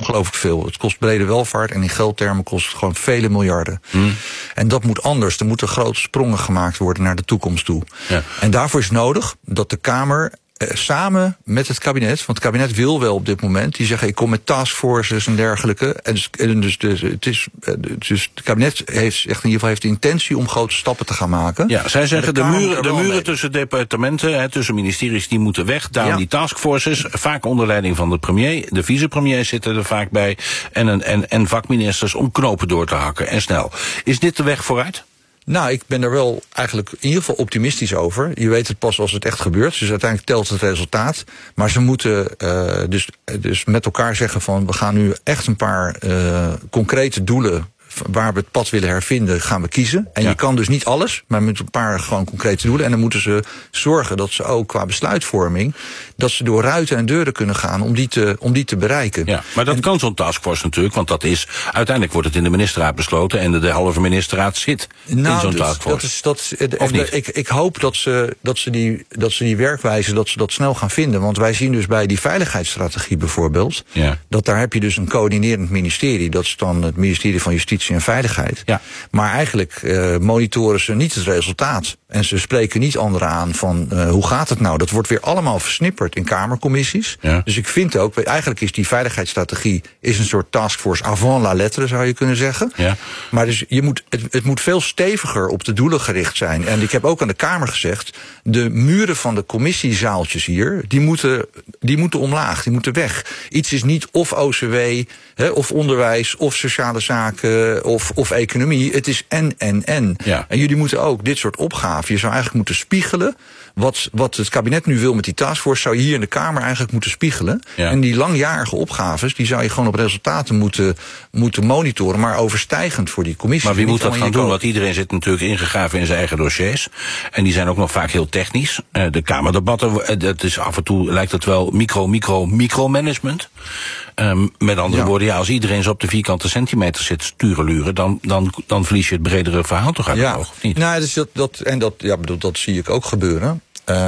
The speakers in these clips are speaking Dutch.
ongelooflijk veel. Het kost brede welvaart en in geldtermen kost het gewoon vele miljarden. En dat moet anders. Er moeten grote sprongen gemaakt worden naar de toekomst toe. Ja. En daarvoor is nodig dat de Kamer samen met het kabinet, want het kabinet wil wel op dit moment, die zeggen ik kom met taskforces en dergelijke. En dus het kabinet heeft in ieder geval de intentie om grote stappen te gaan maken. Ja, zij zeggen de muren tussen departementen, tussen ministeries, die moeten weg. Daarom die taskforces, vaak onder leiding van de premier. De vicepremier zitten er vaak bij. En vakministers om knopen door te hakken en snel. Is dit de weg vooruit? Nou, ik ben er wel eigenlijk in ieder geval optimistisch over. Je weet het pas als het echt gebeurt. Dus uiteindelijk telt het resultaat. Maar ze moeten dus met elkaar zeggen van we gaan nu echt een paar concrete doelen waar we het pad willen hervinden, gaan we kiezen. En je kan dus niet alles, maar met een paar gewoon concrete doelen. En dan moeten ze zorgen dat ze ook qua besluitvorming, dat ze door ruiten en deuren kunnen gaan om die te bereiken. Ja, maar dat kan zo'n taskforce natuurlijk, want dat is uiteindelijk wordt het in de ministerraad besloten en de halve ministerraad zit in zo'n taskforce. Ik hoop dat ze die werkwijze, dat ze dat snel gaan vinden. Want wij zien dus bij die veiligheidsstrategie bijvoorbeeld, dat daar heb je dus een coördinerend ministerie. Dat is dan het ministerie van Justitie en Veiligheid. Ja. Maar eigenlijk monitoren ze niet het resultaat. En ze spreken niet anderen aan van hoe gaat het nou? Dat wordt weer allemaal versnipperd in kamercommissies. Ja. Dus ik vind ook, eigenlijk is die veiligheidsstrategie is een soort taskforce avant la lettre, zou je kunnen zeggen. Ja. Maar dus het moet veel steviger op de doelen gericht zijn. En ik heb ook aan de Kamer gezegd, de muren van de commissiezaaltjes hier, die moeten omlaag, die moeten weg. Iets is niet of OCW, of onderwijs, of sociale zaken, of economie. Het is en. Ja. En jullie moeten ook dit soort opgaven, je zou eigenlijk moeten spiegelen wat het kabinet nu wil met die taskforce, zou je hier in de Kamer eigenlijk moeten spiegelen. Ja. En die langjarige opgaves, die zou je gewoon op resultaten moeten monitoren, maar overstijgend voor die commissie. Maar wie moet dat gaan doen? Want iedereen zit natuurlijk ingegraven in zijn eigen dossiers. En die zijn ook nog vaak heel technisch. De Kamerdebatten, dat is af en toe lijkt het wel micromanagement. Met andere woorden, als iedereen zo op de vierkante centimeter zit sturenluren, dan verlies je het bredere verhaal toch uit het oog, of niet? Nou, dus dat zie ik ook gebeuren.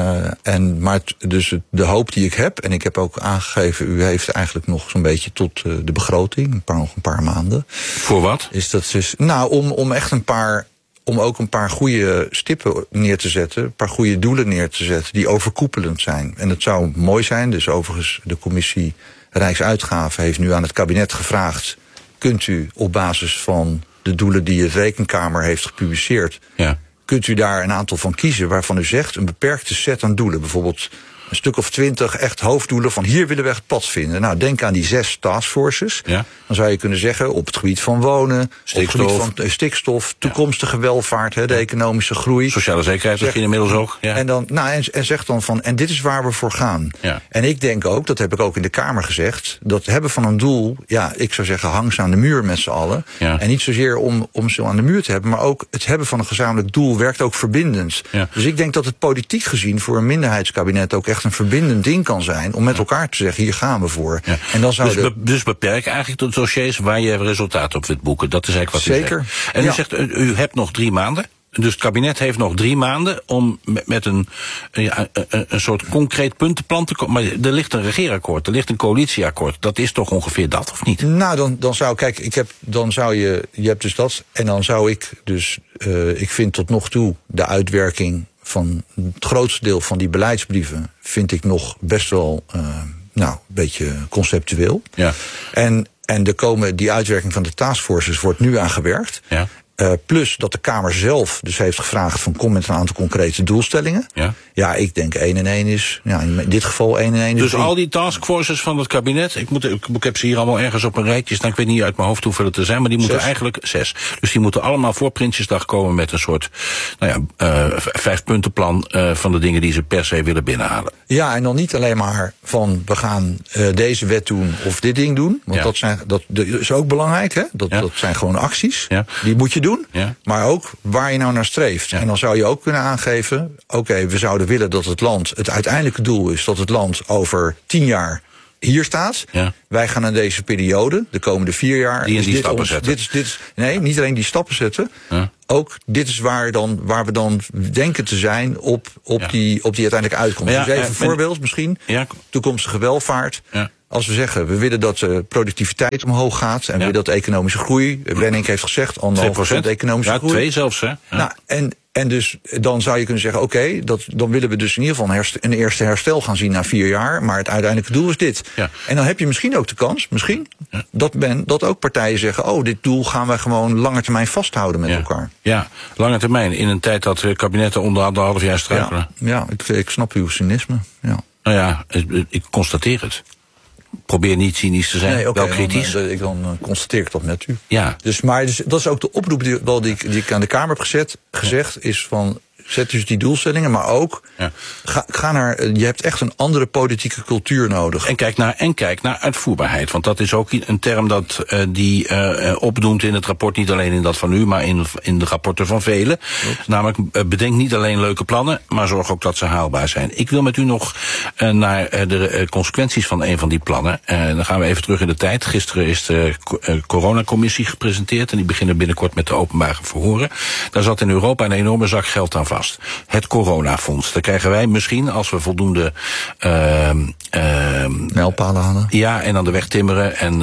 Dus de hoop die ik heb, en ik heb ook aangegeven, u heeft eigenlijk nog zo'n beetje tot de begroting, nog een paar maanden. Voor wat? Is dat dus, om echt om ook een paar goede stippen neer te zetten, een paar goede doelen neer te zetten, die overkoepelend zijn. En het zou mooi zijn, dus overigens de commissie Rijksuitgaven heeft nu aan het kabinet gevraagd, kunt u op basis van de doelen die de Rekenkamer heeft gepubliceerd, kunt u daar een aantal van kiezen waarvan u zegt een beperkte set aan doelen. Bijvoorbeeld een stuk of 20 echt hoofddoelen van hier willen we echt het pad vinden. Nou, denk aan die 6 taskforces. Ja. Dan zou je kunnen zeggen op het gebied van wonen, stikstof, op het gebied van stikstof, toekomstige welvaart, de economische groei. Sociale zekerheid begint inmiddels ook. Ja. En dan, en zeg dan van, en dit is waar we voor gaan. Ja. En ik denk ook, dat heb ik ook in de Kamer gezegd, dat hebben van een doel, ik zou zeggen, hang ze aan de muur met z'n allen. Ja. En niet zozeer om ze aan de muur te hebben, maar ook het hebben van een gezamenlijk doel werkt ook verbindend. Ja. Dus ik denk dat het politiek gezien voor een minderheidskabinet ook echt een verbindend ding kan zijn om met elkaar te zeggen, hier gaan we voor. Ja. En dan zou dus beperk eigenlijk de dossiers waar je resultaat op wilt boeken. Dat is eigenlijk wat u zegt. En u zegt, u hebt nog 3 maanden. Dus het kabinet heeft nog 3 maanden om met een soort concreet puntenplan te komen. Maar er ligt een regeerakkoord, er ligt een coalitieakkoord. Dat is toch ongeveer dat, of niet? Nou, dan zou, kijk, je hebt dus dat. En dan zou ik dus, ik vind tot nog toe de uitwerking van het grootste deel van die beleidsbrieven vind ik nog best wel een beetje conceptueel. Ja. En die uitwerking van de taskforces wordt nu aan gewerkt. Ja. Plus dat de Kamer zelf dus heeft gevraagd van kom met een aantal concrete doelstellingen. Ja, ik denk 1 en 1 is, in dit geval 1 en 1 is. Dus al die taskforces van het kabinet, ik heb ze hier allemaal ergens op een rijtje staan, ik weet niet uit mijn hoofd hoeveel het er zijn, maar die moeten eigenlijk 6. Dus die moeten allemaal voor Prinsjesdag komen met een soort 5-puntenplan van de dingen die ze per se willen binnenhalen. Ja, en dan niet alleen maar van we gaan deze wet doen of dit ding doen, want dat is ook belangrijk, hè? Dat zijn gewoon acties, die moet je doen. Maar ook waar je nou naar streeft. En dan zou je ook kunnen aangeven, oké, we zouden willen dat het uiteindelijke doel is dat het land over 10 jaar hier staat. Ja. Wij gaan in deze periode, de komende 4 jaar, die stappen zetten. Niet alleen die stappen zetten. Ja. Ook dit is waar we dan denken te zijn op die uiteindelijke uitkomst. Dus even een voorbeeld misschien. Ja. Toekomstige welvaart. Ja. Als we zeggen, we willen dat de productiviteit omhoog gaat en we willen dat de economische groei, Benink heeft gezegd, 1,5% economische groei. 2 zelfs, hè? Ja. Nou, en dus dan zou je kunnen zeggen, oké, dan willen we dus in ieder geval een eerste herstel gaan zien na 4 jaar, maar het uiteindelijke doel is dit. Ja. En dan heb je misschien ook de kans, dat ook partijen zeggen, dit doel gaan wij gewoon lange termijn vasthouden met elkaar. Ja, lange termijn, in een tijd dat kabinetten onder 1,5 jaar struikelen. Ja, ik snap uw cynisme. Ja. Nou ja, ik constateer het. Probeer niet cynisch te zijn, wel kritisch. Dan constateer ik dat met u. Ja. Dus dat is ook de oproep die ik aan de Kamer heb gezegd, is van, zet dus die doelstellingen, maar ook, ga naar, je hebt echt een andere politieke cultuur nodig. En kijk naar uitvoerbaarheid, want dat is ook een term dat die opdoemt in het rapport, niet alleen in dat van u, maar in de rapporten van velen. Klopt. Namelijk, bedenk niet alleen leuke plannen, maar zorg ook dat ze haalbaar zijn. Ik wil met u nog naar de consequenties van een van die plannen. Dan gaan we even terug in de tijd. Gisteren is de coronacommissie gepresenteerd en die beginnen binnenkort met de openbare verhoren. Daar zat in Europa een enorme zak geld aan vast. Het coronafonds. Daar krijgen wij misschien, als we voldoende mijlpalen hadden. Ja, en aan de weg timmeren en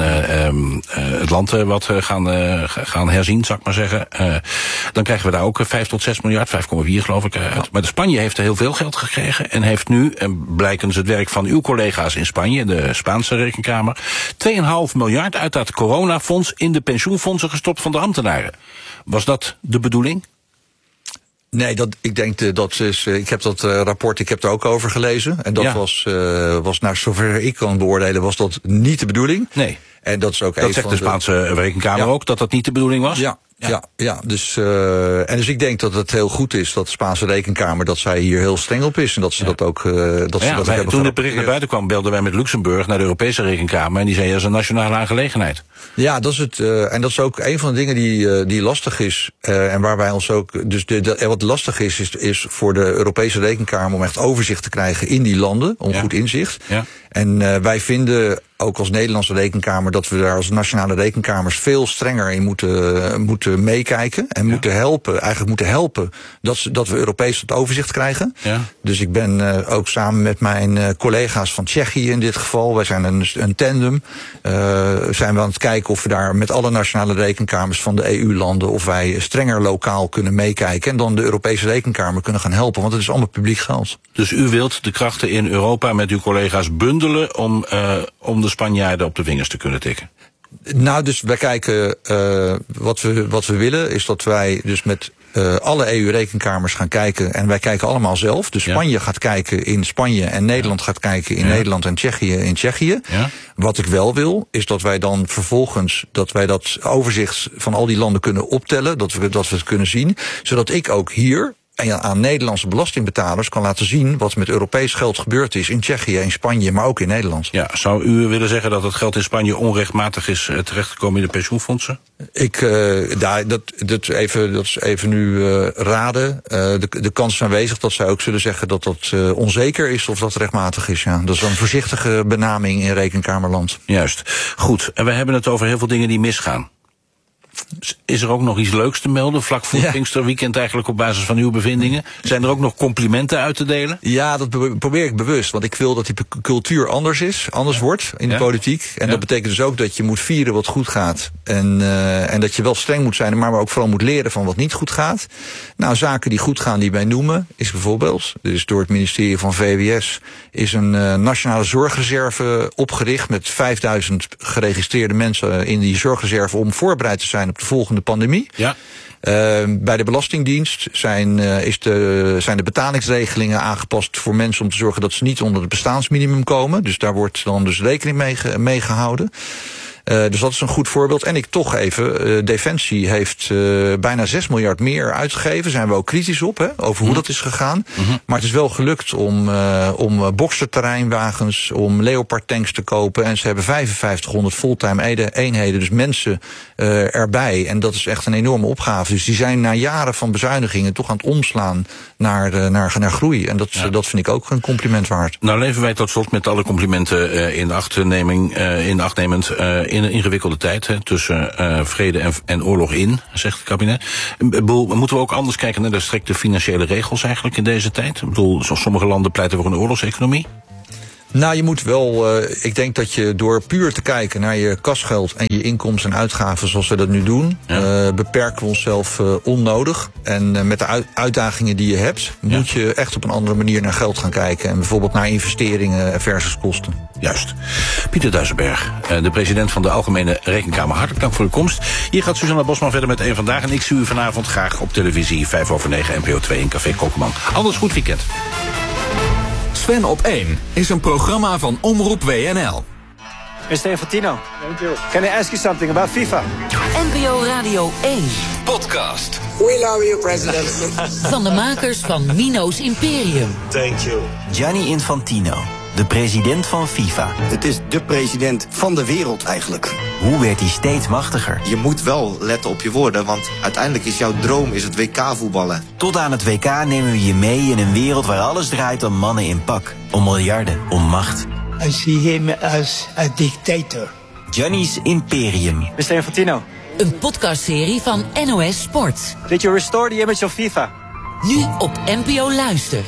het land wat gaan herzien, zal ik maar zeggen. Dan krijgen we daar ook 5 tot 6 miljard, 5,4 geloof ik uit. Ja. Maar Spanje heeft er heel veel geld gekregen en heeft nu, blijkens het werk van uw collega's in Spanje, de Spaanse rekenkamer, 2,5 miljard uit dat coronafonds in de pensioenfondsen gestopt van de ambtenaren. Was dat de bedoeling? Nee, ik denk dat is. Ik heb dat rapport, ik heb er ook over gelezen. En dat was naar zover ik kan beoordelen, was dat niet de bedoeling. Nee. En dat is ook dat zegt de Spaanse rekenkamer ook, dat niet de bedoeling was? Ja. Dus ik denk dat het heel goed is dat de Spaanse rekenkamer, dat zij hier heel streng op is en dat ze dat ook hebben. Toen het bericht naar buiten kwam, belden wij met Luxemburg naar de Europese rekenkamer en die zei dat is een nationale aangelegenheid. Ja, dat is het. En dat is ook een van de dingen die lastig is. En waar wij ons ook. Dus wat lastig is voor de Europese rekenkamer om echt overzicht te krijgen in die landen, om goed inzicht. Ja. En wij vinden ook als Nederlandse rekenkamer dat we daar als nationale rekenkamers veel strenger in moeten meekijken en moeten helpen dat we Europees het overzicht krijgen. Ja. Dus ik ben ook samen met mijn collega's van Tsjechië in dit geval, wij zijn een tandem, zijn we aan het kijken of we daar met alle nationale rekenkamers van de EU-landen, of wij strenger lokaal kunnen meekijken en dan de Europese rekenkamer kunnen gaan helpen, want het is allemaal publiek geld. Dus u wilt de krachten in Europa met uw collega's bundelen om de Spanjaarden op de vingers te kunnen tikken? Nou, dus wij kijken, wat we willen is dat wij dus met alle EU-rekenkamers gaan kijken. En wij kijken allemaal zelf. Dus Spanje gaat kijken in Spanje en Nederland gaat kijken in Nederland en Tsjechië in Tsjechië. Ja. Wat ik wel wil, is dat wij dan vervolgens dat overzicht van al die landen kunnen optellen. Dat we het kunnen zien. Zodat ik ook hier en aan Nederlandse belastingbetalers kan laten zien wat met Europees geld gebeurd is in Tsjechië, in Spanje, maar ook in Nederland. Ja, zou u willen zeggen dat het geld in Spanje onrechtmatig is terechtgekomen in de pensioenfondsen? Dat is even nu raden. De kans is aanwezig dat zij ook zullen zeggen dat dat onzeker is of dat rechtmatig is. Ja. Dat is een voorzichtige benaming in rekenkamerland. Juist. Goed. En we hebben het over heel veel dingen die misgaan. Is er ook nog iets leuks te melden vlak voor het Pinksterweekend eigenlijk op basis van uw bevindingen? Zijn er ook nog complimenten uit te delen? Ja, dat probeer ik bewust. Want ik wil dat die cultuur anders wordt in de politiek. En dat betekent dus ook dat je moet vieren wat goed gaat. En dat je wel streng moet zijn, maar ook vooral moet leren van wat niet goed gaat. Nou, zaken die goed gaan die wij noemen, is bijvoorbeeld, dus door het ministerie van VWS, is een nationale zorgreserve opgericht met 5000 geregistreerde mensen in die zorgreserve om voorbereid te zijn op de volgende pandemie. Ja. Bij de Belastingdienst zijn de betalingsregelingen aangepast voor mensen om te zorgen dat ze niet onder het bestaansminimum komen. Dus daar wordt dan dus rekening mee gehouden. Dus dat is een goed voorbeeld. En ik toch even, Defensie heeft bijna 6 miljard meer uitgegeven. Zijn we ook kritisch op, over hoe dat is gegaan. Maar het is wel gelukt om Boxer-terreinwagens, om Leopard-tanks te kopen. En ze hebben 5500 fulltime eenheden, dus mensen erbij. En dat is echt een enorme opgave. Dus die zijn na jaren van bezuinigingen toch aan het omslaan naar groei. En dat vind ik ook een compliment waard. Nou leven wij tot slot met alle complimenten in acht nemend in een ingewikkelde tijd tussen vrede en oorlog in, zegt het kabinet. Moeten we ook anders kijken naar de strikte financiële regels eigenlijk in deze tijd? Ik bedoel, sommige landen pleiten voor een oorlogseconomie. Nou, je moet wel, ik denk dat je door puur te kijken naar je kasgeld en je inkomsten en uitgaven zoals we dat nu doen, beperken we onszelf onnodig. En met de uitdagingen die je hebt, moet je echt op een andere manier naar geld gaan kijken. En bijvoorbeeld naar investeringen versus kosten. Juist. Pieter Duijsenberg, de president van de Algemene Rekenkamer. Hartelijk dank voor uw komst. Hier gaat Suzanne Bosman verder met Eén Vandaag. En ik zie u vanavond graag op televisie 5:09 NPO 2 in Café Kokkelman. Anders goed weekend. Sven op 1 is een programma van Omroep WNL. Mr. Infantino, can I ask you something about FIFA? NPO Radio 1. Podcast. We love you, president. Van de makers van Mino's Imperium. Thank you. Gianni Infantino, de president van FIFA. Het is de president van de wereld eigenlijk. Hoe werd hij steeds machtiger? Je moet wel letten op je woorden, want uiteindelijk is jouw droom het WK voetballen. Tot aan het WK nemen we je mee in een wereld waar alles draait om mannen in pak. Om miljarden, om macht. I see him as a dictator. Gianni's Imperium. Mr. Infantino. Een podcastserie van NOS Sport. Did you restore the image of FIFA? Nu op NPO Luister.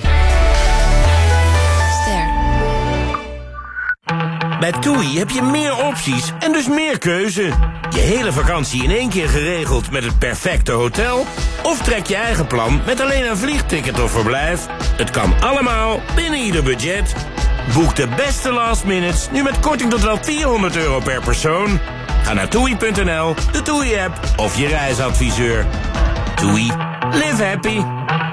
Bij TUI heb je meer opties en dus meer keuze. Je hele vakantie in 1 keer geregeld met het perfecte hotel? Of trek je eigen plan met alleen een vliegticket of verblijf? Het kan allemaal binnen ieder budget. Boek de beste last minutes nu met korting tot wel €400 per persoon. Ga naar TUI.nl, de TUI-app of je reisadviseur. TUI. Live happy.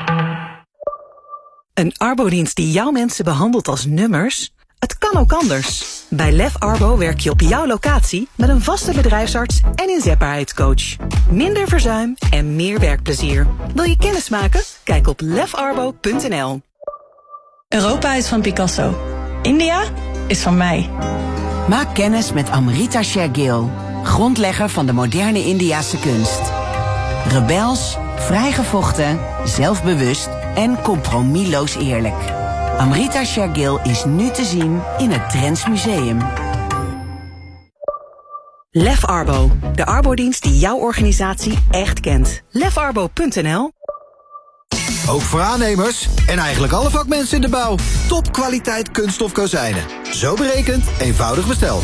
Een arbodienst die jouw mensen behandelt als nummers? Het kan ook anders. Bij Lef Arbo werk je op jouw locatie met een vaste bedrijfsarts en inzetbaarheidscoach. Minder verzuim en meer werkplezier. Wil je kennis maken? Kijk op lefarbo.nl. Europa is van Picasso. India is van mij. Maak kennis met Amrita Shergill, grondlegger van de moderne Indiase kunst. Rebels, vrijgevochten, zelfbewust en compromisloos eerlijk. Amrita Shergill is nu te zien in het Drents Museum. Lef Arbo, de arbodienst die jouw organisatie echt kent. Lefarbo.nl. Ook voor aannemers en eigenlijk alle vakmensen in de bouw. Topkwaliteit kunststof kozijnen. Zo berekend, eenvoudig besteld.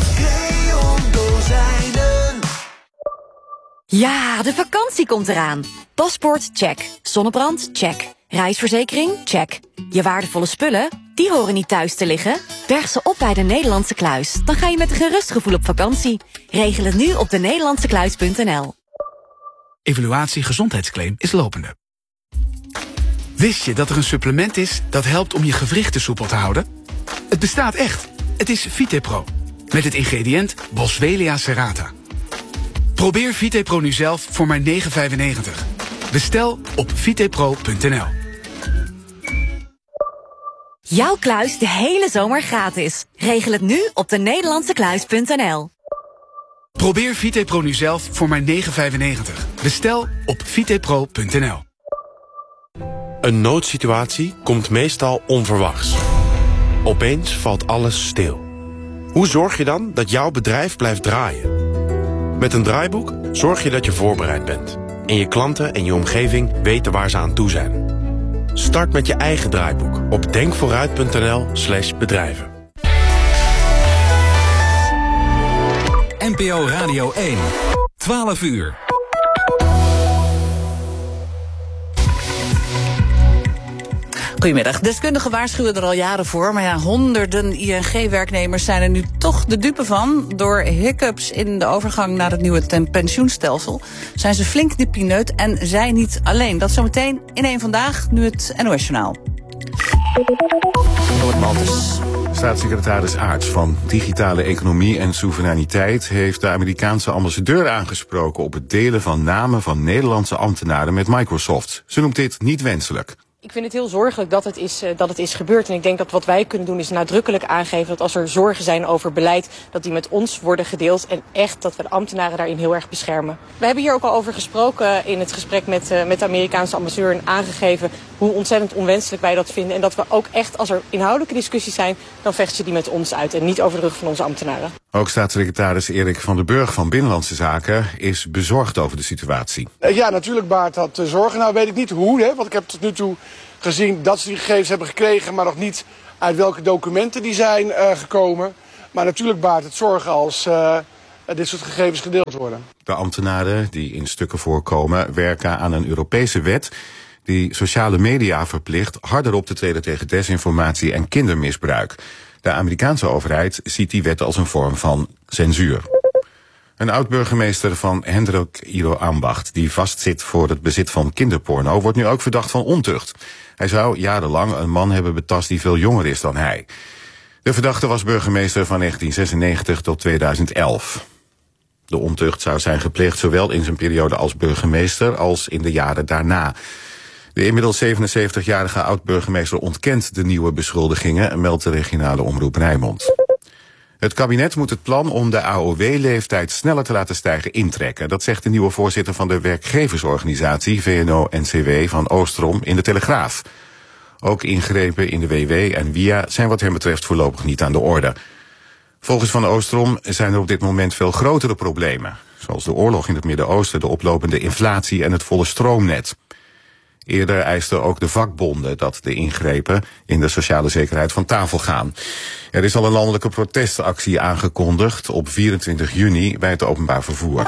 Ja, de vakantie komt eraan. Paspoort, check. Zonnebrand, check. Reisverzekering, check. Je waardevolle spullen, die horen niet thuis te liggen. Berg ze op bij de Nederlandse Kluis. Dan ga je met een gerust gevoel op vakantie. Regel het nu op denederlandsekluis.nl. Evaluatie gezondheidsclaim is lopende. Wist je dat er een supplement is dat helpt om je gewrichten soepel te houden? Het bestaat echt. Het is VitePro. Met het ingrediënt Boswellia serrata. Probeer VitePro nu zelf voor maar €9,95. Bestel op vitepro.nl. Jouw kluis de hele zomer gratis. Regel het nu op denederlandsekluis.nl. Probeer VitePro nu zelf voor maar €9,95. Bestel op vitepro.nl. Een noodsituatie komt meestal onverwachts. Opeens valt alles stil. Hoe zorg je dan dat jouw bedrijf blijft draaien? Met een draaiboek zorg je dat je voorbereid bent. En je klanten en je omgeving weten waar ze aan toe zijn. Start met je eigen draaiboek op denkvooruit.nl/bedrijven. NPO Radio 1. 12 uur. Goedemiddag. Deskundigen waarschuwen er al jaren voor, maar ja, honderden ING-werknemers zijn er nu toch de dupe van. Door hiccups in de overgang naar het nieuwe pensioenstelsel zijn ze flink de pineut en zij niet alleen. Dat zometeen in Eén Vandaag, nu het NOS-journaal. Robert Maltens. Staatssecretaris Aerts van Digitale Economie en Soevereiniteit heeft de Amerikaanse ambassadeur aangesproken op het delen van namen van Nederlandse ambtenaren met Microsoft. Ze noemt dit niet wenselijk. Ik vind het heel zorgelijk dat het is gebeurd. En ik denk dat wat wij kunnen doen is nadrukkelijk aangeven dat als er zorgen zijn over beleid, dat die met ons worden gedeeld. En echt dat we de ambtenaren daarin heel erg beschermen. We hebben hier ook al over gesproken in het gesprek met de Amerikaanse ambassadeur en aangegeven hoe ontzettend onwenselijk wij dat vinden. En dat we ook echt, als er inhoudelijke discussies zijn, dan vechten ze die met ons uit en niet over de rug van onze ambtenaren. Ook staatssecretaris Erik van den Burg van Binnenlandse Zaken is bezorgd over de situatie. Ja, natuurlijk baart dat zorgen. Nou weet ik niet hoe, want ik heb tot nu toe gezien dat ze die gegevens hebben gekregen, maar nog niet uit welke documenten die zijn gekomen. Maar natuurlijk baart het zorgen als dit soort gegevens gedeeld worden. De ambtenaren die in stukken voorkomen werken aan een Europese wet die sociale media verplicht harder op te treden tegen desinformatie en kindermisbruik. De Amerikaanse overheid ziet die wet als een vorm van censuur. Een oud-burgemeester van Hendrik Ido Ambacht, die vastzit voor het bezit van kinderporno, wordt nu ook verdacht van ontucht. Hij zou jarenlang een man hebben betast die veel jonger is dan hij. De verdachte was burgemeester van 1996 tot 2011. De ontucht zou zijn gepleegd zowel in zijn periode als burgemeester als in de jaren daarna. De inmiddels 77-jarige oud-burgemeester ontkent de nieuwe beschuldigingen, meldt de regionale omroep Rijnmond. Het kabinet moet het plan om de AOW-leeftijd sneller te laten stijgen intrekken. Dat zegt de nieuwe voorzitter van de werkgeversorganisatie VNO-NCW van Oostrom in de Telegraaf. Ook ingrepen in de WW en WIA zijn wat hem betreft voorlopig niet aan de orde. Volgens Van Oostrom zijn er op dit moment veel grotere problemen, zoals de oorlog in het Midden-Oosten, de oplopende inflatie en het volle stroomnet. Eerder eisten ook de vakbonden dat de ingrepen in de sociale zekerheid van tafel gaan. Er is al een landelijke protestactie aangekondigd op 24 juni bij het openbaar vervoer.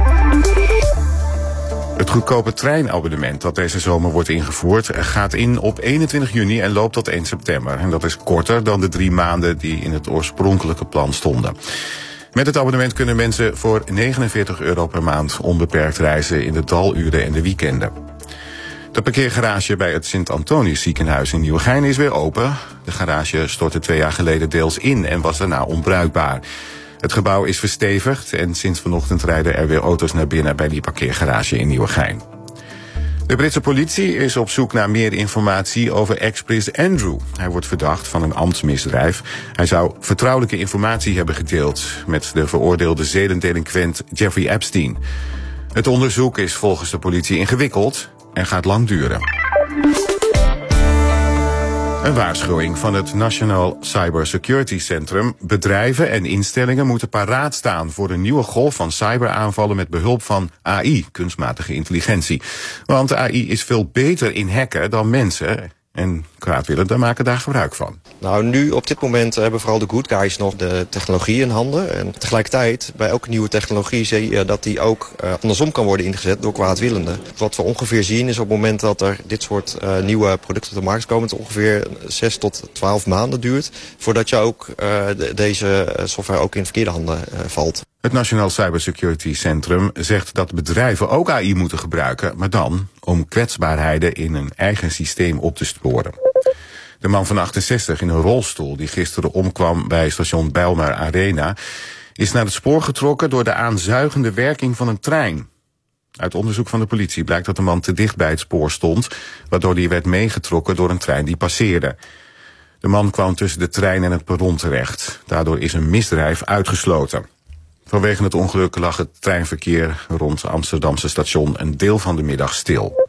Het goedkope treinabonnement dat deze zomer wordt ingevoerd gaat in op 21 juni en loopt tot 1 september. En dat is korter dan de 3 maanden die in het oorspronkelijke plan stonden. Met het abonnement kunnen mensen voor €49 per maand onbeperkt reizen in de daluren en de weekenden. De parkeergarage bij het Sint-Antonius ziekenhuis in Nieuwegein is weer open. De garage stortte 2 jaar geleden deels in en was daarna onbruikbaar. Het gebouw is verstevigd en sinds vanochtend rijden er weer auto's naar binnen bij die parkeergarage in Nieuwegein. De Britse politie is op zoek naar meer informatie over ex-prins Andrew. Hij wordt verdacht van een ambtsmisdrijf. Hij zou vertrouwelijke informatie hebben gedeeld met de veroordeelde zedendelinquent Jeffrey Epstein. Het onderzoek is volgens de politie ingewikkeld en gaat lang duren. Een waarschuwing van het National Cybersecurity Centrum. Bedrijven en instellingen moeten paraat staan voor een nieuwe golf van cyberaanvallen met behulp van AI, kunstmatige intelligentie. Want AI is veel beter in hacken dan mensen en kwaadwillenden maken daar gebruik van. Nou, nu op dit moment hebben vooral de good guys nog de technologie in handen. En tegelijkertijd, bij elke nieuwe technologie zie je dat die ook andersom kan worden ingezet door kwaadwillenden. Wat we ongeveer zien is op het moment dat er dit soort nieuwe producten op de markt komen, het ongeveer 6 tot 12 maanden duurt voordat je ook deze software ook in verkeerde handen valt. Het Nationaal Cybersecurity Centrum zegt dat bedrijven ook AI moeten gebruiken, maar dan om kwetsbaarheden in een eigen systeem op te sporen. De man van 68 in een rolstoel die gisteren omkwam bij station Bijlmer Arena is naar het spoor getrokken door de aanzuigende werking van een trein. Uit onderzoek van de politie blijkt dat de man te dicht bij het spoor stond, waardoor hij werd meegetrokken door een trein die passeerde. De man kwam tussen de trein en het perron terecht. Daardoor is een misdrijf uitgesloten. Vanwege het ongeluk lag het treinverkeer rond Amsterdamse station een deel van de middag stil.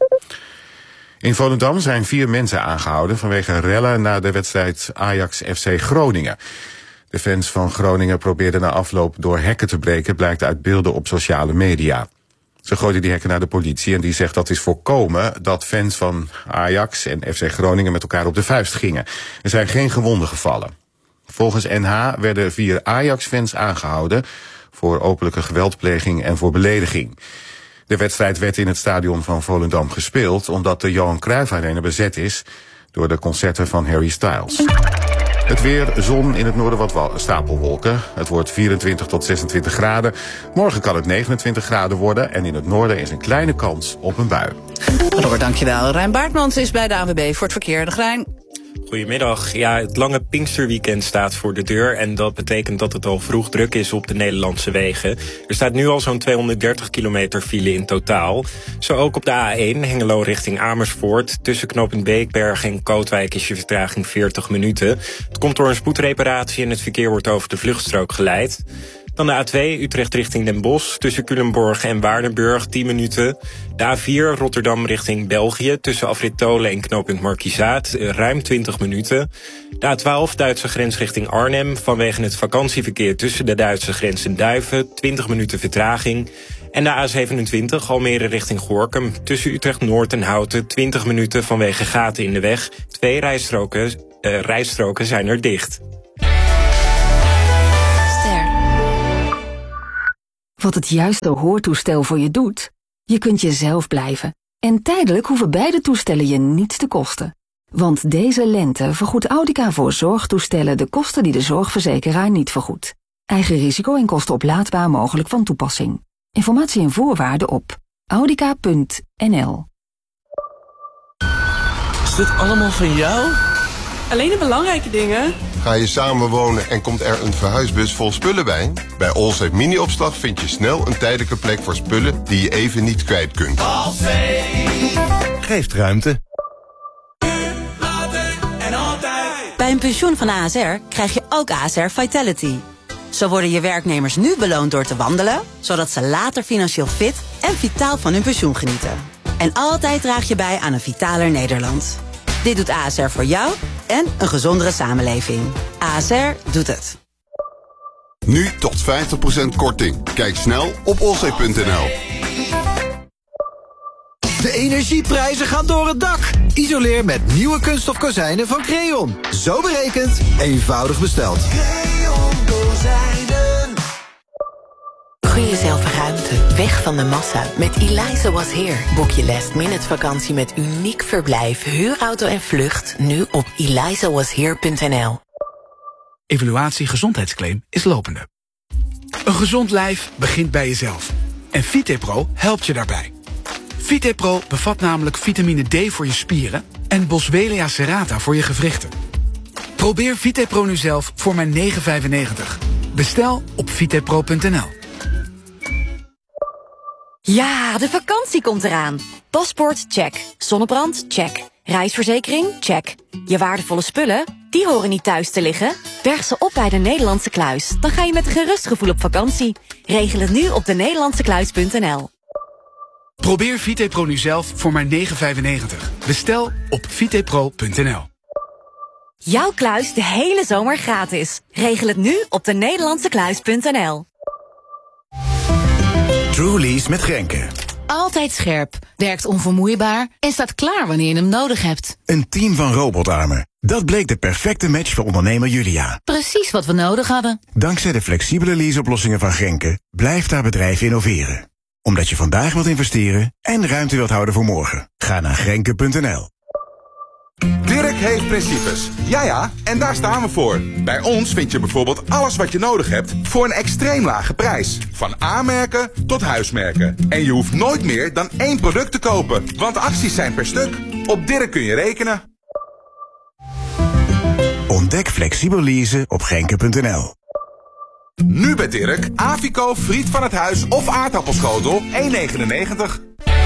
In Volendam zijn 4 mensen aangehouden vanwege rellen na de wedstrijd Ajax-FC Groningen. De fans van Groningen probeerden na afloop door hekken te breken, blijkt uit beelden op sociale media. Ze gooiden die hekken naar de politie en die zegt dat is voorkomen dat fans van Ajax en FC Groningen met elkaar op de vuist gingen. Er zijn geen gewonden gevallen. Volgens NH werden 4 Ajax-fans aangehouden voor openlijke geweldpleging en voor belediging. De wedstrijd werd in het stadion van Volendam gespeeld omdat de Johan Cruijff Arena bezet is door de concerten van Harry Styles. Het weer, zon, in het noorden wat stapelwolken. Het wordt 24 tot 26 graden. Morgen kan het 29 graden worden en in het noorden is een kleine kans op een bui. Robert, dankjewel. Rijn Baartmans is bij de ANWB voor het verkeer. De Rijn. Goedemiddag. Ja, het lange Pinksterweekend staat voor de deur en dat betekent dat het al vroeg druk is op de Nederlandse wegen. Er staat nu al zo'n 230 kilometer file in totaal. Zo ook op de A1 Hengelo richting Amersfoort. Tussen knooppunt Beekberg en Kootwijk is je vertraging 40 minuten. Het komt door een spoedreparatie en het verkeer wordt over de vluchtstrook geleid. Dan de A2 Utrecht richting Den Bosch. Tussen Culemborg en Waardenburg 10 minuten. De A4 Rotterdam richting België. Tussen Afrit Tolen en knooppunt Markizaat ruim 20 minuten. De A12 Duitse grens richting Arnhem. Vanwege het vakantieverkeer tussen de Duitse grens en Duiven 20 minuten vertraging. En de A27 Almere richting Gorinchem. Tussen Utrecht Noord en Houten 20 minuten vanwege gaten in de weg. 2 rijstroken rijstroken zijn er dicht. Wat het juiste hoortoestel voor je doet? Je kunt jezelf blijven. En tijdelijk hoeven beide toestellen je niets te kosten. Want deze lente vergoedt Audica voor zorgtoestellen de kosten die de zorgverzekeraar niet vergoedt. Eigen risico en kosten oplaadbaar mogelijk van toepassing. Informatie en voorwaarden op audica.nl. Is dit allemaal van jou? Alleen de belangrijke dingen. Ga je samenwonen en komt er een verhuisbus vol spullen bij? Bij Allsafe Mini-opslag vind je snel een tijdelijke plek voor spullen die je even niet kwijt kunt. Geeft ruimte. Bij een pensioen van ASR krijg je ook ASR Vitality. Zo worden je werknemers nu beloond door te wandelen, zodat ze later financieel fit en vitaal van hun pensioen genieten. En altijd draag je bij aan een vitaler Nederland. Dit doet ASR voor jou en een gezondere samenleving. ASR doet het. Nu tot 50% korting. Kijk snel op allsafe.nl. De energieprijzen gaan door het dak. Isoleer met nieuwe kunststof kozijnen van Creon. Zo berekend, eenvoudig besteld. Creon kozijnen. Gun jezelf ruimte, weg van de massa. Met Eliza Was Here boek je last-minute vakantie met uniek verblijf, huurauto en vlucht. Nu op elizawashere.nl. Evaluatie gezondheidsclaim is lopende. Een gezond lijf begint bij jezelf. En VitePro helpt je daarbij. VitePro bevat namelijk vitamine D voor je spieren en Boswellia serrata voor je gewrichten. Probeer VitePro nu zelf voor maar €9,95. Bestel op vitepro.nl. Ja, de vakantie komt eraan. Paspoort, check. Zonnebrand, check. Reisverzekering, check. Je waardevolle spullen, die horen niet thuis te liggen. Berg ze op bij de Nederlandse Kluis. Dan ga je met een gerust gevoel op vakantie. Regel het nu op denederlandsekluis.nl. Probeer VitePro nu zelf voor maar €9,95. Bestel op vitepro.nl. Jouw kluis de hele zomer gratis. Regel het nu op denederlandsekluis.nl. Trulies met Grenke. Altijd scherp, werkt onvermoeibaar en staat klaar wanneer je hem nodig hebt. Een team van robotarmen. Dat bleek de perfecte match voor ondernemer Julia. Precies wat we nodig hadden. Dankzij de flexibele leaseoplossingen van Grenke blijft haar bedrijf innoveren. Omdat je vandaag wilt investeren en ruimte wilt houden voor morgen. Ga naar grenke.nl. Dirk heeft principes. Ja, en daar staan we voor. Bij ons vind je bijvoorbeeld alles wat je nodig hebt voor een extreem lage prijs. Van A-merken tot huismerken. En je hoeft nooit meer dan 1 product te kopen, want acties zijn per stuk. Op Dirk kun je rekenen. Ontdek flexibel leasen op grenke.nl. Nu bij Dirk, Avico, friet van het huis of aardappelschotel, €1,99.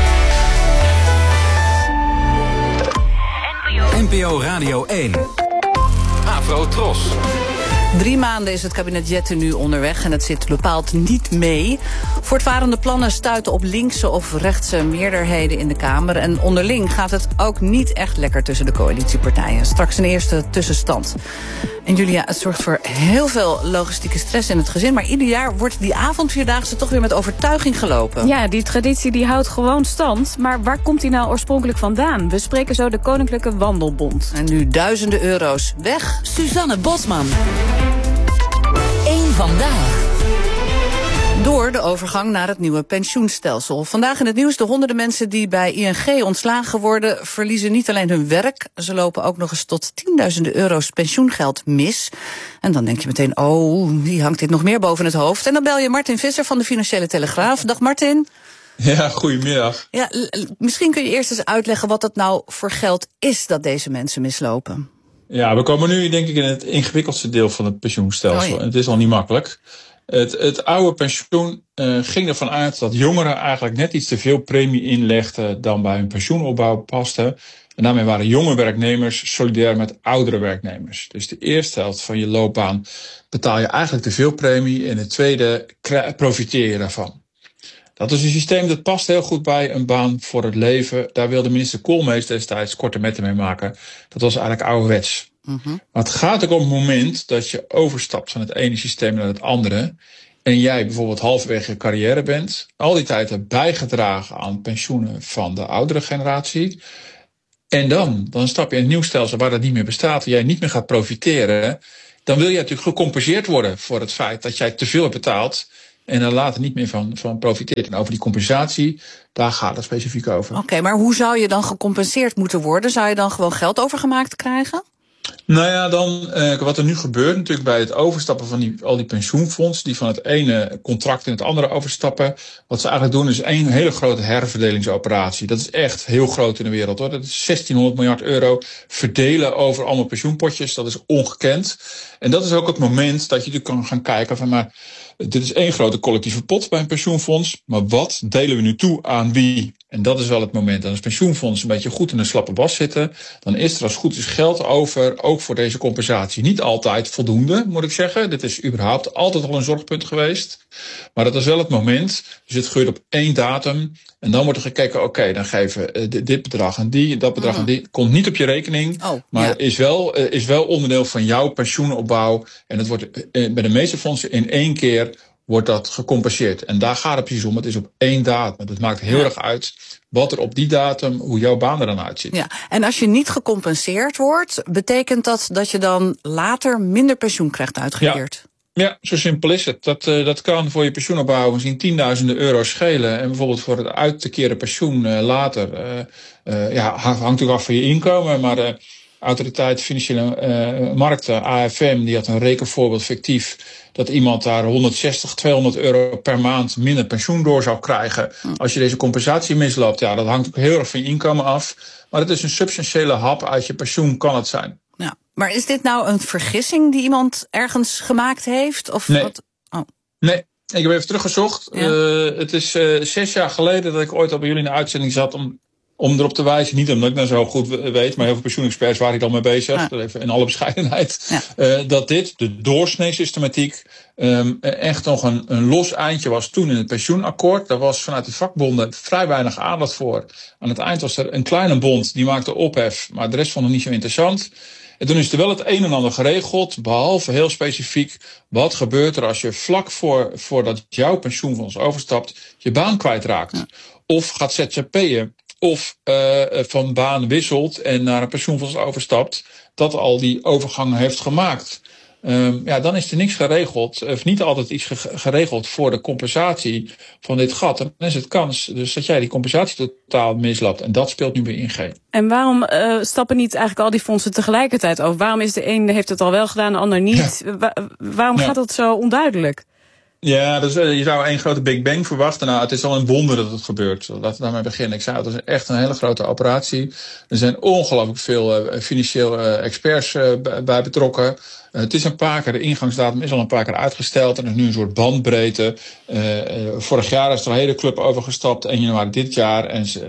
NPO Radio 1. Afro Tros. 3 maanden is het kabinet Jetten nu onderweg en het zit bepaald niet mee. Voortvarende plannen stuiten op linkse of rechtse meerderheden in de Kamer. En onderling gaat het ook niet echt lekker tussen de coalitiepartijen. Straks een eerste tussenstand. En Julia, het zorgt voor heel veel logistieke stress in het gezin. Maar ieder jaar wordt die avondvierdaagse toch weer met overtuiging gelopen. Ja, die traditie die houdt gewoon stand. Maar waar komt die nou oorspronkelijk vandaan? We spreken zo de Koninklijke Wandelbond. En nu duizenden euro's weg. Suzanne Bosman. Eén vandaag. Door de overgang naar het nieuwe pensioenstelsel. Vandaag in het nieuws de honderden mensen die bij ING ontslagen worden verliezen niet alleen hun werk. Ze lopen ook nog eens tot tienduizenden euro's pensioengeld mis. En dan denk je meteen, oh, wie hangt dit nog meer boven het hoofd? En dan bel je Martin Visser van de Financiële Telegraaf. Dag Martin. Ja, goedemiddag. Ja, misschien kun je eerst eens uitleggen wat het nou voor geld is dat deze mensen mislopen. Ja, we komen nu denk ik in het ingewikkeldste deel van het pensioenstelsel. Oh ja. En het is al niet makkelijk. Het oude pensioen ging ervan uit dat jongeren eigenlijk net iets te veel premie inlegden dan bij hun pensioenopbouw paste. En daarmee waren jonge werknemers solidair met oudere werknemers. Dus de eerste helft van je loopbaan betaal je eigenlijk te veel premie en de tweede profiteer je daarvan. Dat is een systeem dat past heel goed bij een baan voor het leven. Daar wilde minister Koolmees destijds korte metten mee maken. Dat was eigenlijk ouderwets. Mm-hmm. Maar het gaat ook om het moment dat je overstapt van het ene systeem naar het andere. En jij bijvoorbeeld halverwege je carrière bent. Al die tijd hebt bijgedragen aan pensioenen van de oudere generatie. En dan stap je in een nieuw stelsel waar dat niet meer bestaat, waar jij niet meer gaat profiteren. Dan wil je natuurlijk gecompenseerd worden voor het feit dat jij te veel hebt betaald en er later niet meer van profiteert. En over die compensatie, daar gaat het specifiek over. Oké, maar hoe zou je dan gecompenseerd moeten worden? Zou je dan gewoon geld overgemaakt krijgen? Nou ja, dan wat er nu gebeurt natuurlijk bij het overstappen van al die pensioenfondsen die van het ene contract in het andere overstappen. Wat ze eigenlijk doen is één hele grote herverdelingsoperatie. Dat is echt heel groot in de wereld hoor. Dat is 1600 miljard euro verdelen over allemaal pensioenpotjes. Dat is ongekend. En dat is ook het moment dat je er kan gaan kijken van maar dit is één grote collectieve pot bij een pensioenfonds. Maar wat delen we nu toe aan wie? En dat is wel het moment. En als pensioenfonds een beetje goed in een slappe bas zitten, dan is er als goed is geld over, ook voor deze compensatie. Niet altijd voldoende, moet ik zeggen. Dit is überhaupt altijd al een zorgpunt geweest. Maar dat is wel het moment. Dus het gebeurt op één datum. En dan wordt er gekeken, oké, dan geven dit bedrag aan die, dat bedrag aan die. Komt niet op je rekening, maar is wel onderdeel van jouw pensioenopbouw. En het wordt bij de meeste fondsen in één keer wordt dat gecompenseerd. En daar gaat het precies om. Het is op één datum. Het maakt heel erg uit wat er op die datum, hoe jouw baan er dan uitziet. Ja, en als je niet gecompenseerd wordt, betekent dat je dan later minder pensioen krijgt uitgekeerd? Ja, zo simpel is het. Dat kan voor je pensioenopbouw misschien tienduizenden euro's schelen. En bijvoorbeeld voor het uit te keren pensioen later. Hangt natuurlijk af van je inkomen, maar Autoriteit Financiële Markten, AFM, die had een rekenvoorbeeld fictief dat iemand daar 160, 200 euro per maand minder pensioen door zou krijgen als je deze compensatie misloopt. Ja, dat hangt ook heel erg van je inkomen af. Maar het is een substantiële hap uit je pensioen, kan het zijn. Ja, maar is dit nou een vergissing die iemand ergens gemaakt heeft? Of nee. Wat? Oh. Nee, ik heb even teruggezocht. Ja. Het is 6 jaar geleden dat ik ooit al bij jullie in de uitzending zat om erop te wijzen, niet omdat ik nou zo goed weet, maar heel veel pensioenexperts waren hier al mee bezig, even in alle bescheidenheid, dat dit, de doorsnee-systematiek, echt nog een los eindje was toen in het pensioenakkoord. Daar was vanuit de vakbonden vrij weinig aandacht voor. Aan het eind was er een kleine bond, die maakte ophef, maar de rest vond het niet zo interessant. En toen is er wel het een en ander geregeld, behalve heel specifiek, wat gebeurt er als je vlak voordat jouw pensioenfonds overstapt, je baan kwijtraakt. Of gaat ZZP'en. Of van baan wisselt en naar een pensioenfonds overstapt, dat al die overgang heeft gemaakt. Dan is er niks geregeld, of niet altijd iets geregeld voor de compensatie van dit gat. En dan is het kans dus dat jij die compensatie totaal misloopt. En dat speelt nu bij ING. En waarom stappen niet eigenlijk al die fondsen tegelijkertijd over? Waarom is de een heeft het al wel gedaan, de ander niet? Ja. Waarom gaat dat zo onduidelijk? Ja, dus je zou één grote Big Bang verwachten. Nou, het is al een wonder dat het gebeurt. Laten we daarmee beginnen. Ik zei, het is echt een hele grote operatie. Er zijn ongelooflijk veel financieel experts bij betrokken. Het is een paar keer, de ingangsdatum is al een paar keer uitgesteld. En er is nu een soort bandbreedte. Vorig jaar is er een hele club overgestapt. 1 januari dit jaar.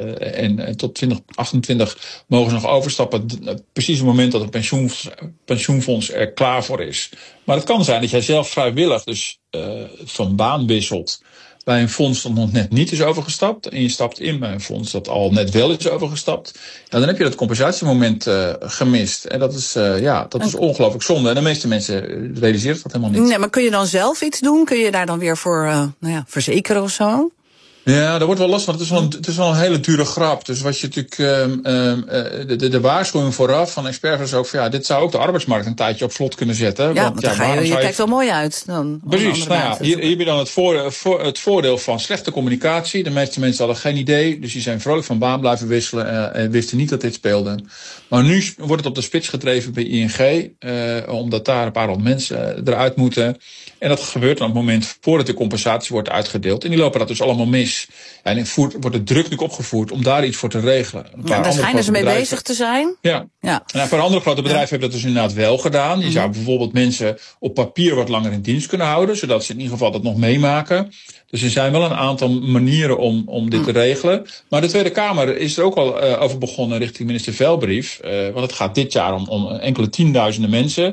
En tot 2028 mogen ze nog overstappen. Precies op het moment dat het pensioenfonds er klaar voor is. Maar het kan zijn dat jij zelf vrijwillig dus van baan wisselt bij een fonds dat nog net niet is overgestapt. En je stapt in bij een fonds dat al net wel is overgestapt. Ja, dan heb je dat compensatiemoment gemist. En dat is ongelooflijk zonde. En de meeste mensen realiseren dat helemaal niet. Nee, maar kun je dan zelf iets doen? Kun je daar dan weer voor verzekeren of zo? Ja, dat wordt wel lastig, want het is wel een hele dure grap. Dus wat je natuurlijk de waarschuwing vooraf van experts was ook van dit zou ook de arbeidsmarkt een tijdje op slot kunnen zetten. Ja, want je kijkt wel mooi uit dan. Precies, hier heb je dan het voordeel van slechte communicatie. De meeste mensen hadden geen idee, dus die zijn vrolijk van baan blijven wisselen en wisten niet dat dit speelde. Maar nu wordt het op de spits gedreven bij ING, omdat daar een paar honderd mensen eruit moeten. En dat gebeurt dan op het moment voordat de compensatie wordt uitgedeeld. En die lopen dat dus allemaal mis. En wordt de druk natuurlijk opgevoerd om daar iets voor te regelen. Daar schijnen ze mee bezig te zijn. Ja. En een paar andere grote bedrijven hebben dat dus inderdaad wel gedaan. Je zou bijvoorbeeld mensen op papier wat langer in dienst kunnen houden, zodat ze in ieder geval dat nog meemaken. Dus er zijn wel een aantal manieren om dit te regelen. Maar de Tweede Kamer is er ook al over begonnen richting minister Velbrief. Want het gaat dit jaar om enkele tienduizenden mensen.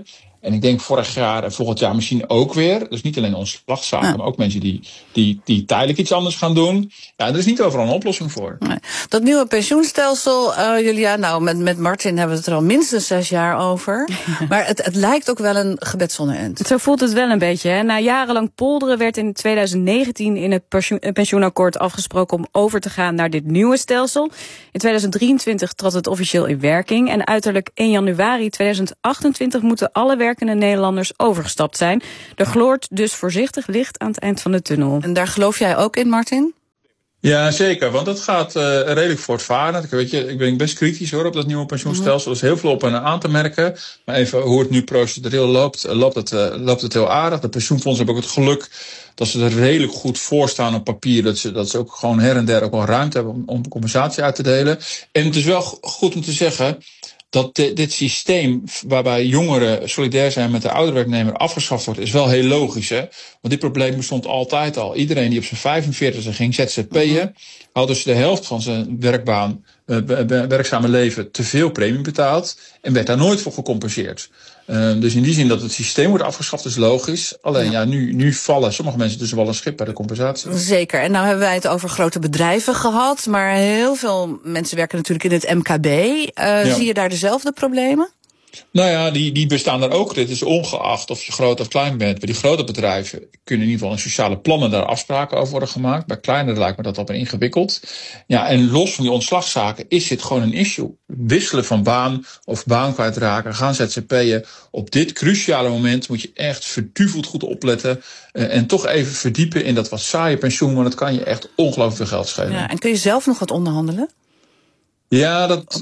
En ik denk vorig jaar en volgend jaar misschien ook weer. Dus niet alleen ontslagzaken, maar ook mensen die tijdelijk iets anders gaan doen. Ja, er is niet overal een oplossing voor. Nee. Dat nieuwe pensioenstelsel, Julia, nou met Martin hebben we het er al minstens 6 jaar over. Maar het lijkt ook wel een gebed zonder end. Zo voelt het wel een beetje. Hè? Na jarenlang polderen werd in 2019 in het pensioenakkoord afgesproken om over te gaan naar dit nieuwe stelsel. In 2023 trad het officieel in werking. En uiterlijk 1 januari 2028 moeten alle werkende Nederlanders overgestapt zijn. Er gloort dus voorzichtig licht aan het eind van de tunnel. En daar geloof jij ook in, Martin? Ja, zeker, want het gaat redelijk voortvarend. Weet je, ik ben best kritisch hoor op dat nieuwe pensioenstelsel. Er is heel veel op en aan te merken. Maar even hoe het nu procedureel loopt het heel aardig. De pensioenfondsen hebben ook het geluk dat ze er redelijk goed voor staan op papier. Dat ze ook gewoon her en der ook wel ruimte hebben om compensatie uit te delen. En het is wel goed om te zeggen dat dit systeem waarbij jongeren solidair zijn met de oude werknemer afgeschaft wordt, is wel heel logisch. Hè? Want dit probleem bestond altijd al. Iedereen die op zijn 45e ging ZZP'en, had dus de helft van zijn werkzame leven te veel premie betaald en werd daar nooit voor gecompenseerd. Dus in die zin dat het systeem wordt afgeschaft is logisch. Alleen nu vallen sommige mensen dus wel een schip bij de compensatie. Zeker. En nou hebben wij het over grote bedrijven gehad. Maar heel veel mensen werken natuurlijk in het MKB. Zie je daar dezelfde problemen? Nou ja, die bestaan er ook. Dit is ongeacht of je groot of klein bent. Bij die grote bedrijven kunnen in ieder geval in sociale plannen daar afspraken over worden gemaakt. Bij kleinere lijkt me dat al ingewikkeld. Ja, en los van die ontslagzaken is dit gewoon een issue. Wisselen van baan of baan kwijtraken, gaan ZZP'en. Op dit cruciale moment moet je echt verduveld goed opletten. En toch even verdiepen in dat wat saaie pensioen. Want het kan je echt ongelooflijk veel geld schelen. Ja, en kun je zelf nog wat onderhandelen? Ja, dat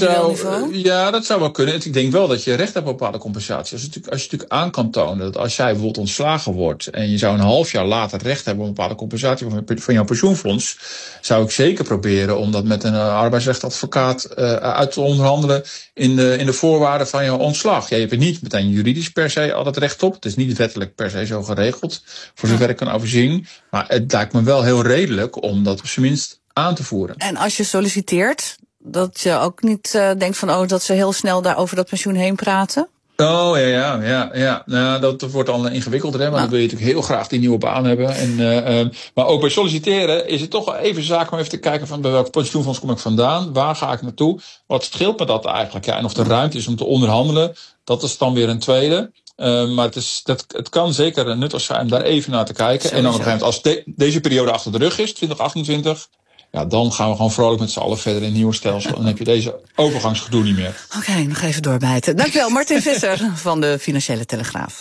zou wel kunnen. Ik denk wel dat je recht hebt op bepaalde compensatie. Als je natuurlijk aan kan tonen dat als jij bijvoorbeeld ontslagen wordt en je zou een half jaar later recht hebben op een bepaalde compensatie van jouw pensioenfonds, zou ik zeker proberen om dat met een arbeidsrechtadvocaat uit te onderhandelen in de voorwaarden van jouw ontslag. Ja, je hebt er niet meteen juridisch per se altijd recht op. Het is niet wettelijk per se zo geregeld, voor zover ik kan overzien. Maar het lijkt me wel heel redelijk om dat op zijn minst aan te voeren. En als je solliciteert, dat je ook niet denkt van dat ze heel snel daar over dat pensioen heen praten? Oh, ja. Nou, dat wordt al ingewikkelder, hè, want dan wil je natuurlijk heel graag die nieuwe baan hebben. Maar ook bij solliciteren is het toch wel even zaak om even te kijken van bij welk pensioenfonds kom ik vandaan? Waar ga ik naartoe? Wat scheelt me dat eigenlijk? Ja, en of er ruimte is om te onderhandelen, dat is dan weer een tweede. Maar het kan zeker nuttig zijn om daar even naar te kijken. Sowieso. En dan op een gegeven moment, als deze periode achter de rug is, 2028... ja, dan gaan we gewoon vrolijk met z'n allen verder in het nieuwe stelsel. En dan heb je deze overgangsgedoe niet meer. Oké, nog even doorbijten. Dankjewel, Martin Visser van de Financiële Telegraaf.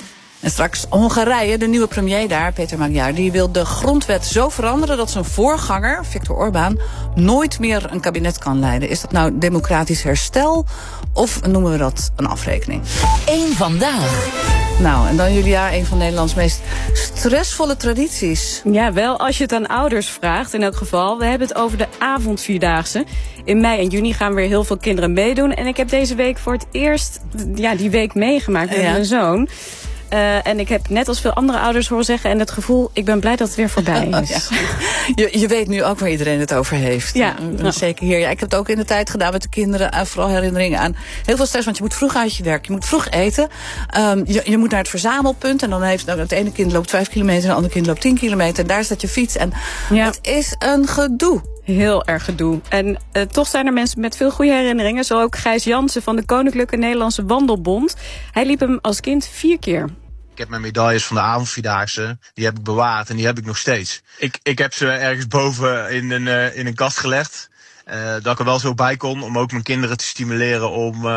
En straks Hongarije, de nieuwe premier daar, Peter Magyar, die wil de grondwet zo veranderen dat zijn voorganger, Viktor Orbán, nooit meer een kabinet kan leiden. Is dat nou democratisch herstel of noemen we dat een afrekening? Eén vandaag. Nou, en dan Julia, een van Nederlands meest stressvolle tradities. Ja, wel als je het aan ouders vraagt in elk geval. We hebben het over de avondvierdaagse. In mei en juni gaan weer heel veel kinderen meedoen. En ik heb deze week voor het eerst die week meegemaakt met mijn zoon. En ik heb net als veel andere ouders horen zeggen en het gevoel, ik ben blij dat het weer voorbij is. Je weet nu ook waar iedereen het over heeft. Ja. Zeker hier. Ja, ik heb het ook in de tijd gedaan met de kinderen. Vooral herinneringen aan heel veel stress, want je moet vroeg uit je werk. Je moet vroeg eten. Je moet naar het verzamelpunt. En dan heeft het ene kind loopt 5 kilometer en het andere kind loopt 10 kilometer. En daar staat je fiets. En het is een gedoe. Heel erg gedoe. En toch zijn er mensen met veel goede herinneringen. Zo ook Gijs Jansen van de Koninklijke Nederlandse Wandelbond. Hij liep hem als kind 4 keer. Ik heb mijn medailles van de avondvierdaagse, die heb ik bewaard en die heb ik nog steeds. Ik heb ze ergens boven in een kast gelegd. Dat ik er wel zo bij kon om ook mijn kinderen te stimuleren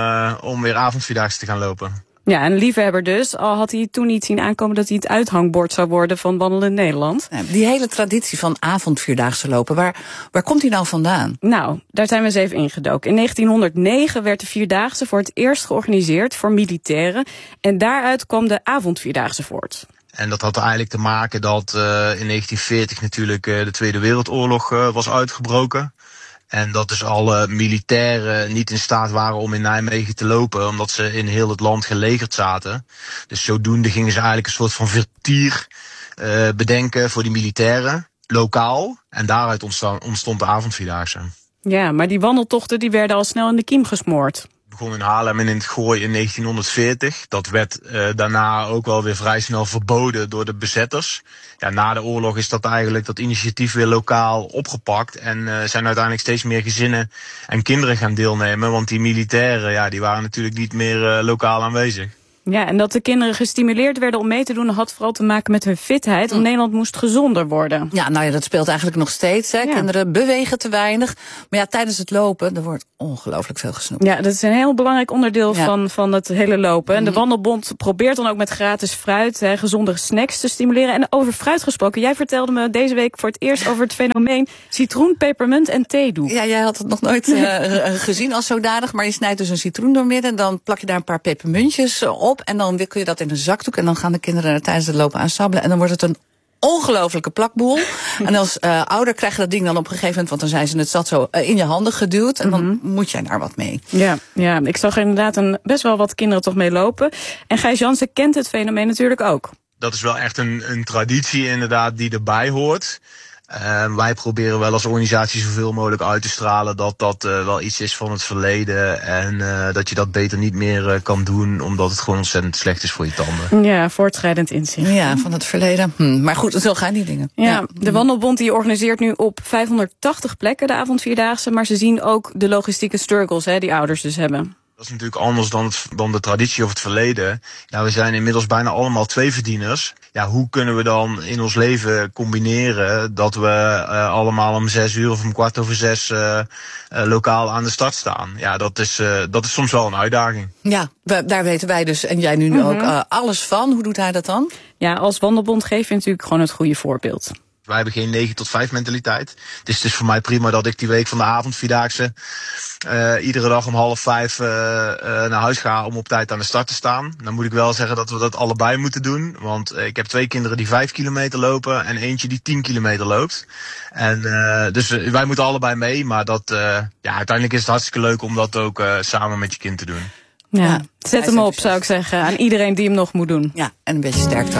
om weer avondvierdaagse te gaan lopen. Ja, een liefhebber dus. Al had hij toen niet zien aankomen dat hij het uithangbord zou worden van Wandelend Nederland. Ja, die hele traditie van avondvierdaagse lopen, waar komt die nou vandaan? Nou, daar zijn we eens even ingedoken. In 1909 werd de Vierdaagse voor het eerst georganiseerd voor militairen. En daaruit kwam de avondvierdaagse voort. En dat had eigenlijk te maken dat in 1940 natuurlijk de Tweede Wereldoorlog was uitgebroken. En dat dus alle militairen niet in staat waren om in Nijmegen te lopen, omdat ze in heel het land gelegerd zaten. Dus zodoende gingen ze eigenlijk een soort van vertier bedenken voor die militairen, lokaal. En daaruit ontstond de avondvierdaagse. Ja, maar die wandeltochten die werden al snel in de kiem gesmoord. begon in Haarlem en in het Gooi in 1940. Dat werd daarna ook wel weer vrij snel verboden door de bezetters. Ja, na de oorlog is dat eigenlijk dat initiatief weer lokaal opgepakt. En zijn uiteindelijk steeds meer gezinnen en kinderen gaan deelnemen. Want die militairen, die waren natuurlijk niet meer lokaal aanwezig. Ja, en dat de kinderen gestimuleerd werden om mee te doen had vooral te maken met hun fitheid. Want Nederland moest gezonder worden. Ja, nou ja, dat speelt eigenlijk nog steeds. Hè. Ja. Kinderen bewegen te weinig. Maar ja, tijdens het lopen, er wordt ongelooflijk veel gesnoept. Ja, dat is een heel belangrijk onderdeel van het hele lopen. En de Wandelbond probeert dan ook met gratis fruit, gezondere snacks te stimuleren. En over fruit gesproken, jij vertelde me deze week voor het eerst over het fenomeen citroen, pepermunt en theedoek. Ja, jij had het nog nooit gezien als zodanig. Maar je snijdt dus een citroen doormidden en dan plak je daar een paar pepermuntjes op. En dan wikkel je dat in een zakdoek en dan gaan de kinderen er tijdens het lopen aan sabbelen. En dan wordt het een ongelofelijke plakboel. En als ouder krijg je dat ding dan op een gegeven moment, want dan zijn ze het zat zo in je handen geduwd. En dan moet jij daar wat mee. Ja, ik zag er inderdaad best wel wat kinderen toch mee lopen. En Gijs Jansen kent het fenomeen natuurlijk ook. Dat is wel echt een traditie inderdaad die erbij hoort. Wij proberen wel als organisatie zoveel mogelijk uit te stralen dat dat wel iets is van het verleden. En dat je dat beter niet meer kan doen, omdat het gewoon ontzettend slecht is voor je tanden. Ja, voortschrijdend inzicht. Ja, van het verleden. Maar goed, zo gaan die dingen. Ja, de Wandelbond die organiseert nu op 580 plekken de avondvierdaagse. Maar ze zien ook de logistieke struggles die ouders dus hebben. Dat is natuurlijk anders dan de traditie of het verleden. Ja, we zijn inmiddels bijna allemaal tweeverdieners. Ja, hoe kunnen we dan in ons leven combineren dat we allemaal om 6 uur of om 5:15 lokaal aan de start staan? Ja, dat is soms wel een uitdaging. Ja, daar weten wij dus en jij nu ook alles van. Hoe doet hij dat dan? Ja, als Wandelbond geef je natuurlijk gewoon het goede voorbeeld. Wij hebben geen 9 tot 5 mentaliteit. Dus het is voor mij prima dat ik die week van de avondvierdaagse iedere dag om 4:30 naar huis ga om op tijd aan de start te staan. Dan moet ik wel zeggen dat we dat allebei moeten doen. Want ik heb 2 kinderen die 5 kilometer lopen en eentje die 10 kilometer loopt. En dus wij moeten allebei mee. Maar uiteindelijk is het hartstikke leuk om dat ook samen met je kind te doen. Ja, zet hem op, zou ik zeggen, aan iedereen die hem nog moet doen. Ja, en een beetje sterkte